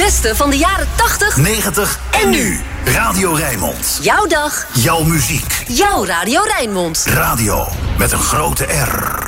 beste van de jaren 80, 90 en nu. Radio Rijnmond. Jouw dag. Jouw muziek. Jouw Radio Rijnmond. Radio met een grote R.